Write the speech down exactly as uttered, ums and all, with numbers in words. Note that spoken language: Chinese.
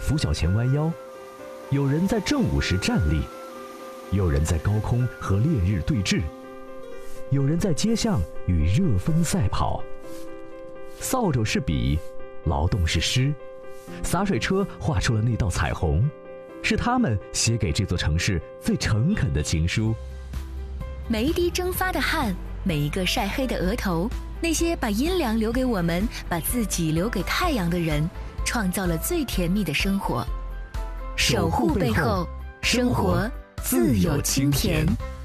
拂晓前弯腰，有人在正午时站立，有人在高空和烈日对峙，有人在街巷与热风赛跑。扫帚是笔，劳动是诗，洒水车画出了那道彩虹，是他们写给这座城市最诚恳的情书。 每一滴蒸发的汗，每一个晒黑的额头，那些把阴凉留给我们，把自己留给太阳的人，创造了最甜蜜的生活。守护背后，生活自有清甜。